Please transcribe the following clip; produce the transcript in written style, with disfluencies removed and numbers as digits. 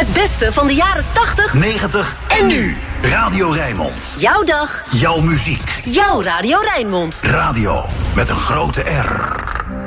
Het beste van de jaren 80, 90 en nu. Radio Rijnmond. jouw dag, Jouw muziek. jouw Radio Rijnmond. Radio met een grote R.